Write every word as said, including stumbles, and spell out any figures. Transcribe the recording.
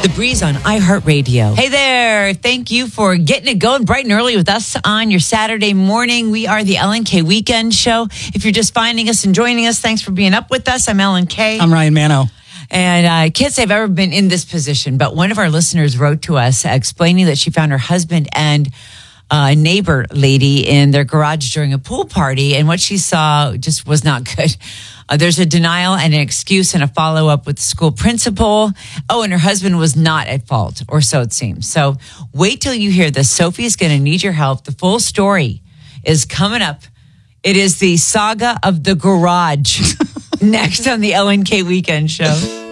The Breeze on iHeartRadio. Hey there. Thank you for getting it going bright and early with us on your Saturday morning. We are the Ellen K Weekend Show. If you're just finding us and joining us, thanks for being up with us. I'm Ellen K. I'm Ryan Mano. And I can't say I've ever been in this position, but one of our listeners wrote to us explaining that she found her husband and a neighbor lady in their garage during a pool party, and what she saw just was not good. Uh, there's a denial and an excuse and a follow-up with the school principal. Oh, and her husband was not at fault, or so it seems. So wait till you hear this. Sophie is going to need your help. The full story is coming up. It is the saga of the garage next on the Ellen K Weekend Show.